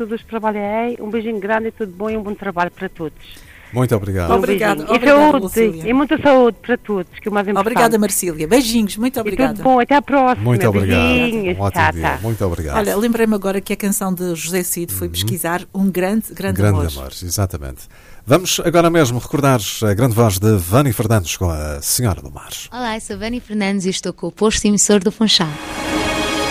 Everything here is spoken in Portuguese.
todos que trabalham. Um beijinho grande e tudo bom e um bom trabalho para todos. Muito obrigado. Obrigada. E saúde, e muita saúde para todos, que é o mais importante. Obrigada, Marcília. Beijinhos, muito obrigada. E tudo bom, até à próxima. Muito obrigado. Beijinhos, Um ótimo dia. tchau. Muito obrigado. Olha, lembrei-me agora que a canção de José Cid foi pesquisar um grande amor. Exatamente. Vamos agora mesmo recordar a grande voz de Vani Fernandes com a Senhora do Mar. Olá, eu sou Vani Fernandes e estou com o posto emissor do Funchal.